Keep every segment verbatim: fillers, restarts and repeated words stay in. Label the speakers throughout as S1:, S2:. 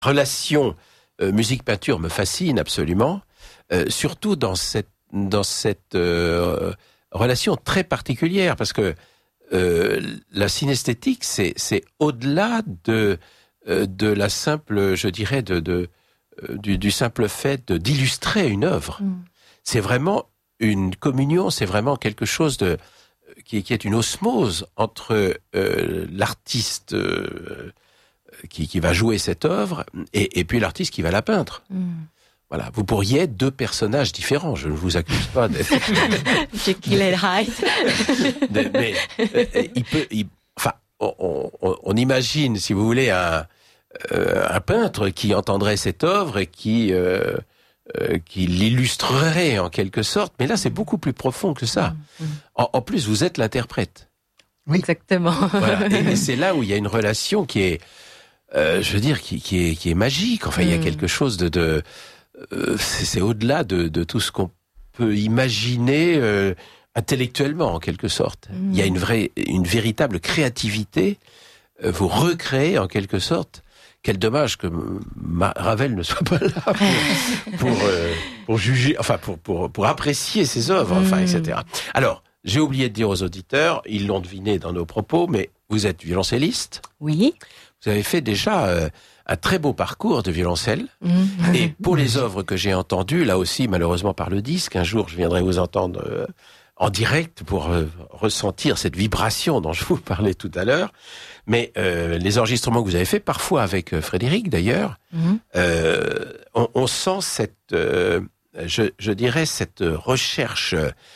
S1: relation euh, musique-peinture me fascine absolument, euh, surtout dans cette, dans cette euh, relation très particulière, parce que euh, la synesthétique, c'est, c'est au-delà de, euh, de la simple, je dirais, de, de, euh, du, du simple fait de, d'illustrer une œuvre. Mm. C'est vraiment une communion, c'est vraiment quelque chose de qui, qui est une osmose entre euh, l'artiste euh, qui, qui va jouer cette œuvre et, et puis l'artiste qui va la peindre. Mm. Voilà, vous pourriez être deux personnages différents. Je ne vous accuse pas d'être
S2: Jekyll et Hyde.
S1: mais, mais euh, il peut, il, enfin, on, on, on imagine, si vous voulez, un, euh, un peintre qui entendrait cette œuvre et qui euh, Euh, qui l'illustrerait en quelque sorte, mais là c'est beaucoup plus profond que ça. Mmh. En, en plus, vous êtes l'interprète.
S2: Oui, exactement.
S1: Voilà. Et, et c'est là où il y a une relation qui est, euh, je veux dire, qui, qui est qui est magique. Enfin, mmh. il y a quelque chose de, de euh, c'est, c'est au-delà de, de tout ce qu'on peut imaginer euh, intellectuellement en quelque sorte. Mmh. Il y a une vraie, une véritable créativité. Euh, vous recréez en quelque sorte. Quel dommage que Ma- Ravel ne soit pas là pour, pour, euh, pour juger, enfin pour, pour, pour apprécier ses œuvres, enfin, mmh. et cetera. Alors, j'ai oublié de dire aux auditeurs, ils l'ont deviné dans nos propos, mais vous êtes violoncelliste.
S2: Oui.
S1: Vous avez fait déjà euh, un très beau parcours de violoncelle. Mmh. Et pour les œuvres que j'ai entendues, là aussi, malheureusement par le disque, un jour je viendrai vous entendre euh, en direct pour euh, ressentir cette vibration dont je vous parlais tout à l'heure. Mais euh, les enregistrements que vous avez faits, parfois avec euh, Frédéric d'ailleurs, mmh. euh, on, on sent cette, euh, je, je dirais, cette recherche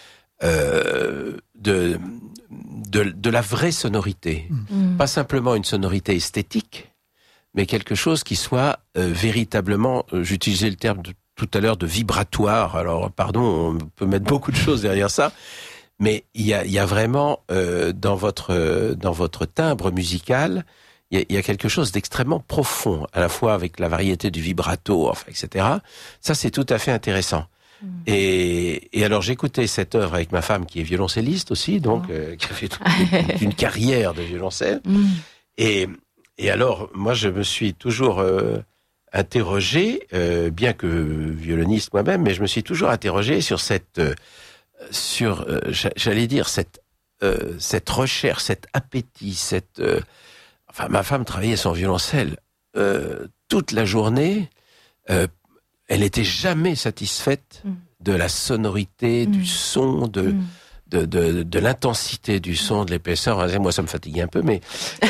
S1: euh, de, de de la vraie sonorité, mmh. pas simplement une sonorité esthétique, mais quelque chose qui soit euh, véritablement, euh, j'utilisais le terme de, tout à l'heure de vibratoire. Alors pardon, on peut mettre beaucoup de choses derrière ça. Mais il y a, il y a vraiment euh, dans votre euh, dans votre timbre musical, il y, a, il y a quelque chose d'extrêmement profond, à la fois avec la variété du vibrato, enfin, et cetera. Ça, c'est tout à fait intéressant. Mmh. Et, et alors, j'écoutais cette œuvre avec ma femme, qui est violoncelliste aussi, donc oh. euh, qui a fait toute une, une carrière de violoncelle. Mmh. Et et alors, moi, je me suis toujours euh, interrogé, euh, bien que violoniste moi-même, mais je me suis toujours interrogé sur cette euh, sur, euh, j'allais dire, cette euh, cette recherche, cet appétit, cette... Euh, enfin, ma femme travaillait son violoncelle euh, toute la journée. Euh, elle n'était jamais satisfaite mm. de la sonorité, mm. du son, de, mm. de, de, de l'intensité du son, de l'épaisseur. Moi, ça me fatiguait un peu, mais... Euh,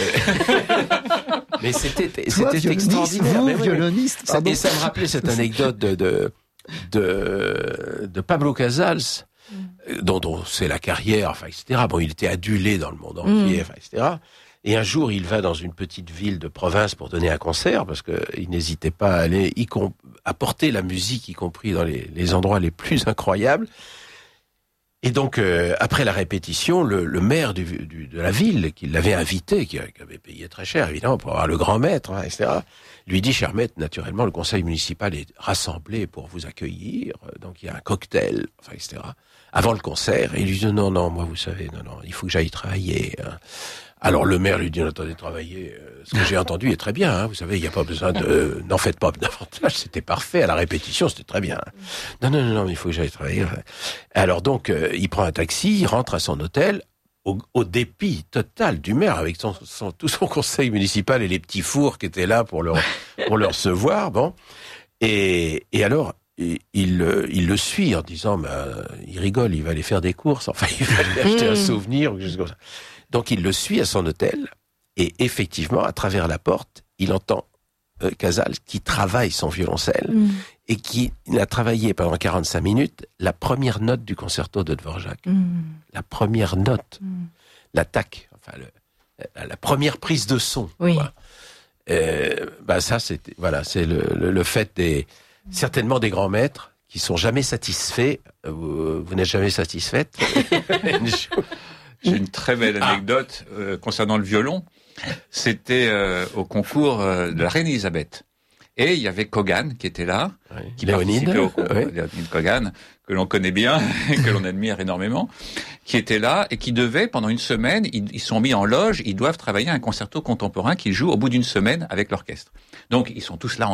S1: mais c'était,
S3: Toi,
S1: c'était extraordinaire.
S3: Vous,
S1: mais
S3: violoniste,
S1: ça, et ça me rappelait cette anecdote de, de, de, de Pablo Casals, Mm. dont, dont c'est la carrière, enfin, et cetera. Bon, il était adulé dans le monde entier, mm. enfin, et cetera. Et un jour, il va dans une petite ville de province pour donner un concert, parce que il n'hésitait pas à aller y com- apporter la musique, y compris dans les, les endroits les plus incroyables. Et donc, euh, après la répétition, le, le maire du, du, de la ville, qui l'avait invité, qui, qui avait payé très cher, évidemment, pour avoir le grand maître, hein, et cetera, lui dit, cher maître, naturellement, le conseil municipal est rassemblé pour vous accueillir, donc il y a un cocktail, enfin, et cetera, avant le concert. Et il lui dit, non, non, moi, vous savez, non, non, il faut que j'aille travailler. Hein. Alors le maire lui dit, attendez, travailler, euh, ce que j'ai entendu est très bien, hein, vous savez, il n'y a pas besoin de... Euh, n'en faites pas davantage, c'était parfait, à la répétition, c'était très bien. Hein. Non, non, non, non, il faut que j'aille travailler. Alors donc, euh, il prend un taxi, il rentre à son hôtel, au, au dépit total du maire, avec son, son, tout son conseil municipal et les petits fours qui étaient là pour le, pour le recevoir, bon. Et, et alors, il, il, il le suit en disant, bah, il rigole, il va aller faire des courses, enfin, il va aller acheter un souvenir, ou quelque chose comme ça. Donc il le suit à son hôtel, et effectivement, à travers la porte, il entend euh, Casals qui travaille son violoncelle, mm. et qui il a travaillé pendant quarante-cinq minutes la première note du concerto de Dvorak. Mm. La première note, mm. l'attaque, enfin le, la, la première prise de son.
S2: Oui.
S1: Euh, bah ça, c'est, voilà, c'est le, le, le fait des, mm. certainement des grands maîtres qui sont jamais satisfaits. Vous, vous n'êtes jamais satisfaite.
S4: J'ai une très belle anecdote ah. euh, concernant le violon. C'était euh, au concours euh, de la reine Elisabeth. Et il y avait Kogan qui était là,
S1: oui.
S4: qui
S1: Léonide,
S4: participait au concours,
S1: oui.
S4: Léonide Kogan, que l'on connaît bien et que l'on admire énormément. qui étaient là et qui devaient, pendant une semaine, ils, ils sont mis en loge, ils doivent travailler un concerto contemporain qu'ils jouent au bout d'une semaine avec l'orchestre. Donc, ils sont tous là